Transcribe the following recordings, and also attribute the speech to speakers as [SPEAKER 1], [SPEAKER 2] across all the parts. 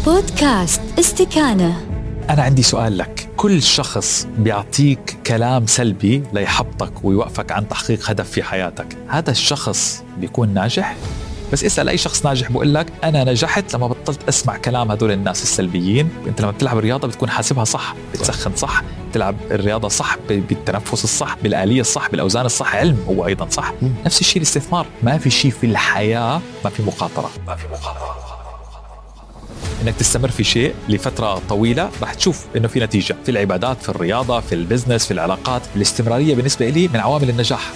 [SPEAKER 1] بودكاست استكانة.
[SPEAKER 2] أنا عندي سؤال لك. كل شخص بيعطيك كلام سلبي ليحبطك ويوقفك عن تحقيق هدف في حياتك، هذا الشخص بيكون ناجح؟ بس اسأل أي شخص ناجح بقول لك أنا نجحت لما بطلت أسمع كلام هدول الناس السلبيين. أنت لما بتلعب الرياضة بتكون حاسبها صح، بتسخن صح، بتلعب الرياضة صح، بالتنفس الصح، بالآلية الصح، بالأوزان الصح، علم هو أيضا صح. نفس الشيء الاستثمار، ما في شيء في الحياة ما في مخاطرة. إنك تستمر في شيء لفترة طويلة راح تشوف إنه في نتيجة في العبادات، في الرياضة، في البزنس، في العلاقات. الاستمرارية بالنسبة لي من عوامل النجاح.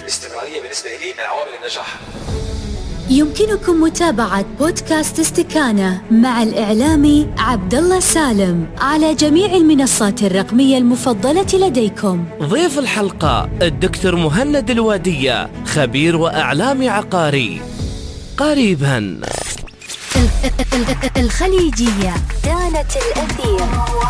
[SPEAKER 1] يمكنكم متابعة بودكاست استكانة مع الإعلامي عبدالله سالم على جميع المنصات الرقمية المفضلة لديكم.
[SPEAKER 3] ضيف الحلقة الدكتور مهند الوادية، خبير وإعلامي عقاري. قريبا
[SPEAKER 1] الخليجية دانة الأثير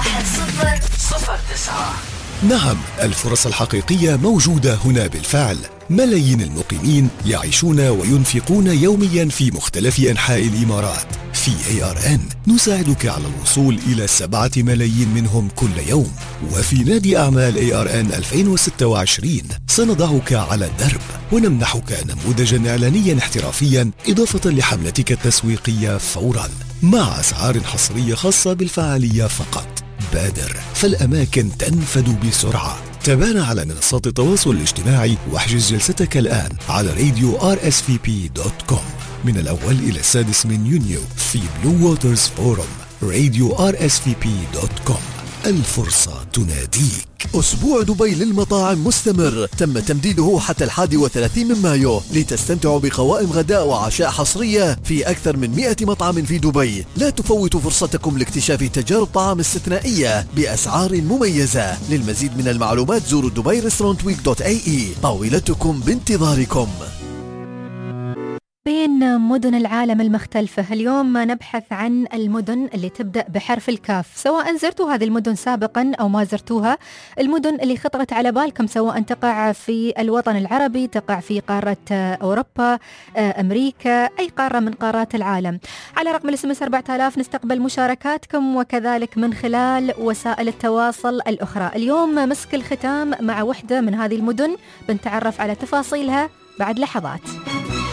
[SPEAKER 1] 1009.
[SPEAKER 4] نعم، الفرص الحقيقية موجودة هنا بالفعل. ملايين المقيمين يعيشون وينفقون يوميا في مختلف أنحاء الإمارات. في ARN نساعدك على الوصول إلى 7 ملايين منهم كل يوم. وفي نادي أعمال ARN 2026 سنضعك على الدرب ونمنحك نموذجا إعلانيا احترافيا إضافة لحملتك التسويقية فورا مع أسعار حصرية خاصة بالفعالية فقط. بادر فالأماكن تنفد بسرعة. تابعنا على منصات التواصل الاجتماعي واحجز جلستك الآن على راديو rsvp.com من الأول إلى 6 يونيو في بلو ووترز فورم. راديو rsvp.com، الفرصة تناديك.
[SPEAKER 5] أسبوع دبي للمطاعم مستمر، تم تمديده حتى 31 من مايو لتستمتعوا بقوائم غداء وعشاء حصرية في أكثر من 100 مطعم في دبي. لا تفوتوا فرصتكم لاكتشاف تجارب طعام استثنائية بأسعار مميزة. للمزيد من المعلومات زوروا dubai-restaurantweek.ae. طاولتكم بانتظاركم.
[SPEAKER 6] بين مدن العالم المختلفة اليوم نبحث عن المدن اللي تبدأ بحرف الكاف، سواء زرتوا هذه المدن سابقا أو ما زرتوها. المدن اللي خطرت على بالكم سواء تقع في الوطن العربي، تقع في قارة أوروبا، أمريكا، أي قارة من قارات العالم. على رقم الSMS 4000 نستقبل مشاركاتكم وكذلك من خلال وسائل التواصل الأخرى. اليوم مسك الختام مع وحدة من هذه المدن، بنتعرف على تفاصيلها بعد لحظات.